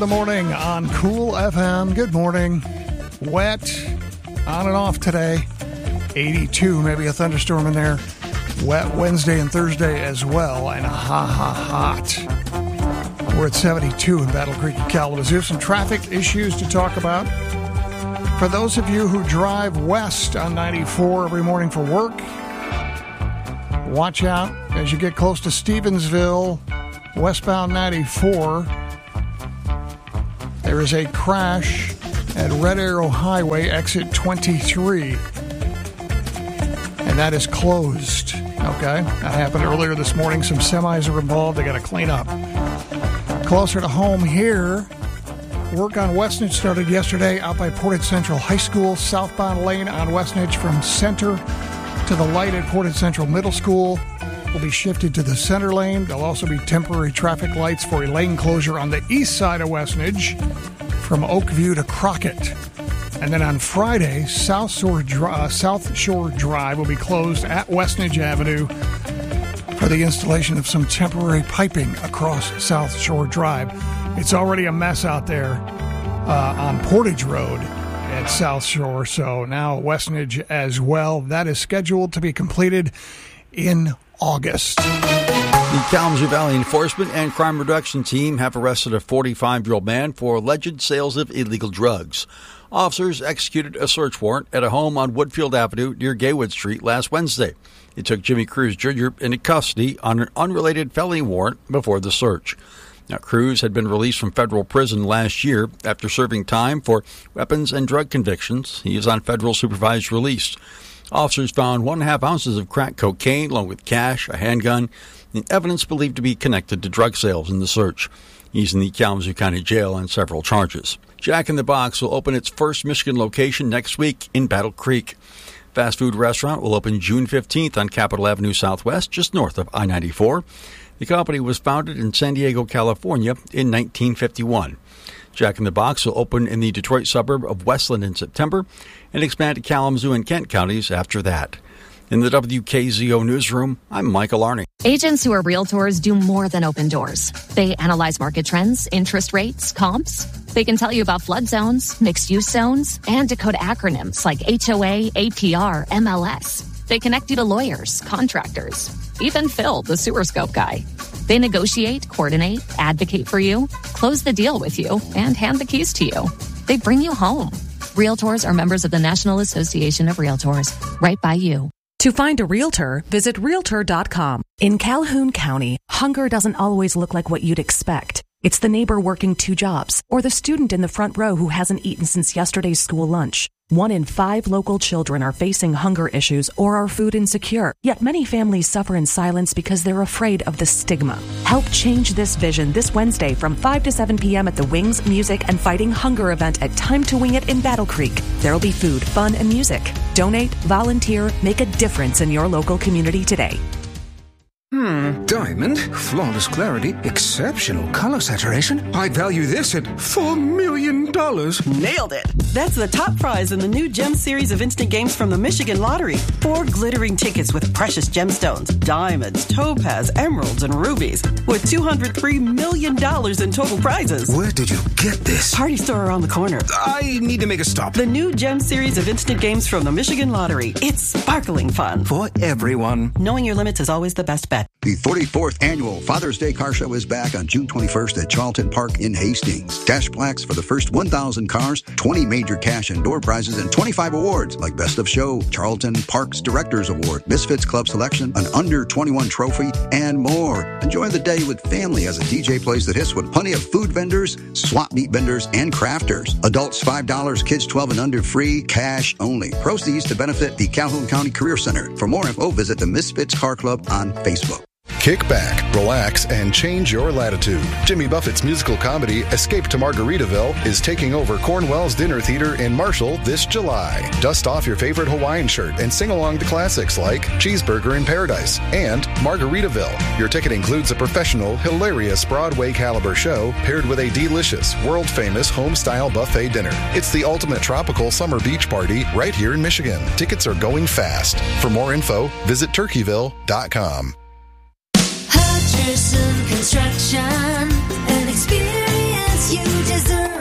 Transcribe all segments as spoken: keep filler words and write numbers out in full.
The morning on Cool F M. Good morning. Wet, on and off today. eighty-two, maybe a thunderstorm in there. Wet Wednesday and Thursday as well, and ha ha hot. We're at seventy-two in Battle Creek and Kalamazoo. Some traffic issues to talk about. For those of you who drive west on ninety-four every morning for work, watch out as you get close to Stevensville, westbound ninety-four. There is a crash at Red Arrow Highway, exit twenty-three. And that is closed. Okay? That happened earlier this morning. Some semis are involved. They got to clean up. Closer to home here, work on Westnedge started yesterday out by Portage Central High School. Southbound lane on Westnedge from center to the light at Portage Central Middle School will be shifted to the center lane. There'll also be temporary traffic lights for a lane closure on the east side of Westnedge from Oakview to Crockett. And then on Friday, South Shore, uh, South Shore Drive will be closed at Westnedge Avenue for the installation of some temporary piping across South Shore Drive. It's already a mess out there uh, on Portage Road at South Shore, so now Westnedge as well. That is scheduled to be completed in August. The Kalamazoo Valley Enforcement and Crime Reduction Team have arrested a forty-five-year-old man for alleged sales of illegal drugs. Officers executed a search warrant at a home on Woodfield Avenue near Gaywood Street last Wednesday. They took Jimmy Cruz Junior into custody on an unrelated felony warrant before the search. Now, Cruz had been released from federal prison last year after serving time for weapons and drug convictions. He is on federal supervised release. Officers found one and a half ounces of crack cocaine along with cash, a handgun, and evidence believed to be connected to drug sales in the search. He's in the Kalamazoo County Jail on several charges. Jack in the Box will open its first Michigan location next week in Battle Creek. Fast food restaurant will open June fifteenth on Capitol Avenue Southwest, just north of I ninety-four. The company was founded in San Diego, California in nineteen fifty-one. Jack in the Box will open in the Detroit suburb of Westland in September and expand to Kalamazoo and Kent counties after that. In the W K Z O newsroom, I'm Michael Arney. Agents who are realtors do more than open doors. They analyze market trends, interest rates, comps. They can tell you about flood zones, mixed-use zones, and decode acronyms like H O A, A P R, M L S. They connect you to lawyers, contractors, even Phil, the sewer scope guy. They negotiate, coordinate, advocate for you, close the deal with you, and hand the keys to you. They bring you home. Realtors are members of the National Association of Realtors, right by you. To find a realtor, visit realtor dot com. In Calhoun County, hunger doesn't always look like what you'd expect. It's the neighbor working two jobs, or the student in the front row who hasn't eaten since yesterday's school lunch. One in five local children are facing hunger issues or are food insecure, yet many families suffer in silence because they're afraid of the stigma. Help change this vision this Wednesday from five to seven p.m. at the Wings, Music, and Fighting Hunger event at Time to Wing It in Battle Creek. There'll be food, fun, and music. Donate, volunteer, make a difference in your local community today. Hmm, diamond, flawless clarity, exceptional color saturation. I'd value this at four million dollars. Nailed it! That's the top prize in the new Gem series of instant games from the Michigan Lottery. Four glittering tickets with precious gemstones, diamonds, topaz, emeralds, and rubies, with two hundred three million dollars in total prizes. Where did you get this? Party store around the corner. I need to make a stop. The new Gem series of instant games from the Michigan Lottery. It's sparkling fun. For everyone. Knowing your limits is always the best bet. The forty-fourth Annual Father's Day Car Show is back on June twenty-first at Charlton Park in Hastings. Cash plaques for the first one thousand cars, twenty major cash and door prizes, and twenty-five awards like Best of Show, Charlton Park's Directors Award, Misfits Club Selection, an under twenty-one trophy, and more. Enjoy the day with family as a D J plays the hits with plenty of food vendors, swap meet vendors, and crafters. Adults five dollars, kids twelve and under free, cash only. Proceeds to benefit the Calhoun County Career Center. For more info, visit the Misfits Car Club on Facebook. Kick back, relax, and change your latitude. Jimmy Buffett's musical comedy, Escape to Margaritaville, is taking over Cornwell's Dinner Theater in Marshall this July. Dust off your favorite Hawaiian shirt and sing along to classics like Cheeseburger in Paradise and Margaritaville. Your ticket includes a professional, hilarious Broadway-caliber show paired with a delicious, world-famous home-style buffet dinner. It's the ultimate tropical summer beach party right here in Michigan. Tickets are going fast. For more info, visit turkeyville dot com. Hutcherson Construction, an experience you just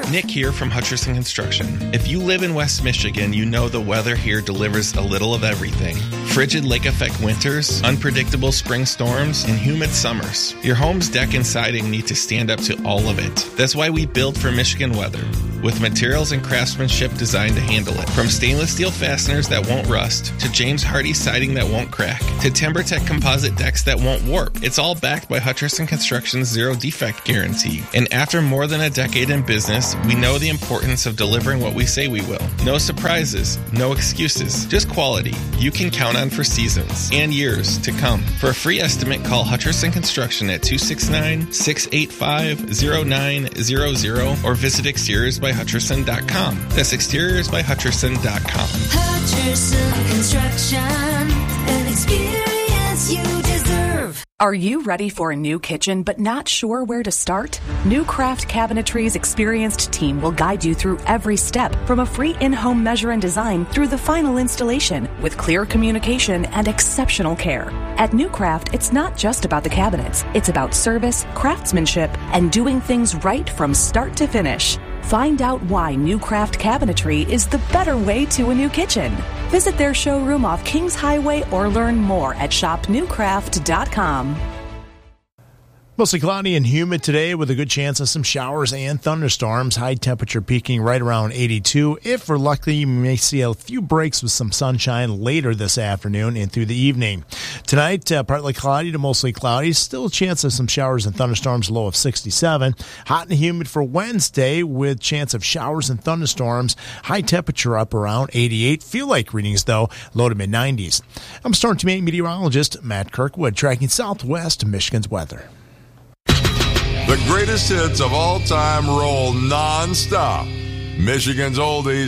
Nick here from Hutcherson Construction. If you live in West Michigan, you know the weather here delivers a little of everything. Frigid lake effect winters, unpredictable spring storms, and humid summers. Your home's deck and siding need to stand up to all of it. That's why we build for Michigan weather, with materials and craftsmanship designed to handle it. From stainless steel fasteners that won't rust, to James Hardy siding that won't crack, to TimberTech composite decks that won't warp. It's all backed by Hutcherson Construction's zero defect guarantee. And after more than a decade in business, we know the importance of delivering what we say we will. No surprises, no excuses, just quality you can count on for seasons and years to come. For a free estimate, call Hutcherson Construction at two six nine, six eight five, zero nine zero zero or visit exteriors by hutcherson dot com. That's exteriors by hutcherson dot com. Hutcherson Construction, an experience you deserve. Are you ready for a new kitchen but not sure where to start? New Craft Cabinetry's experienced team will guide you through every step, from a free in-home measure and design through the final installation, with clear communication and exceptional care. At New Craft, it's not just about the cabinets. It's about service, craftsmanship, and doing things right from start to finish. Find out why New Craft Cabinetry is the better way to a new kitchen. Visit their showroom off Kings Highway or learn more at shop new craft dot com. Mostly cloudy and humid today with a good chance of some showers and thunderstorms. High temperature peaking right around eighty-two. If we're lucky, you may see a few breaks with some sunshine later this afternoon and through the evening. Tonight, uh, partly cloudy to mostly cloudy. Still a chance of some showers and thunderstorms, low of sixty-seven. Hot and humid for Wednesday with chance of showers and thunderstorms. High temperature up around eighty-eight. Feel like readings, though, low to mid nineties. I'm Storm Team eight meteorologist Matt Kirkwood, tracking Southwest Michigan's weather. The greatest hits of all time roll non-stop. Michigan's Oldies